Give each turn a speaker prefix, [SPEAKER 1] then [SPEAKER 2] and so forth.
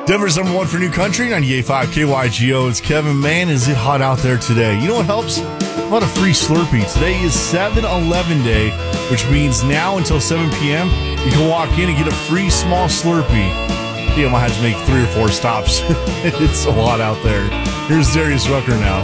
[SPEAKER 1] Denver's number one for new country, 98.5 KYGO. It's Kevin. Man, is it hot out there today. You know what helps? How about a free Slurpee? Today is 7-Eleven Day, which means now until 7 p.m., you can walk in and get a free small Slurpee. I might have to make 3 or 4 stops. It's so hot out there. Here's Darius Rucker now.